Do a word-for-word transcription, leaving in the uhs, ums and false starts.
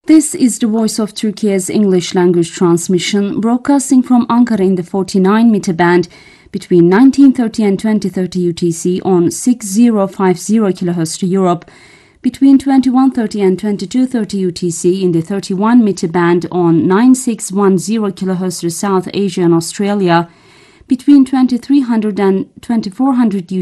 This is the Voice of Turkey's English language transmission, broadcasting from Ankara in the forty-nine meter band between nineteen thirty and twenty thirty U T C on six thousand fifty kilohertz to Europe, between twenty-one thirty and twenty-two thirty U T C in the thirty-one meter band on nine thousand six hundred ten kilohertz to South Asia and Australia, between twenty-three hundred and twenty-four hundred U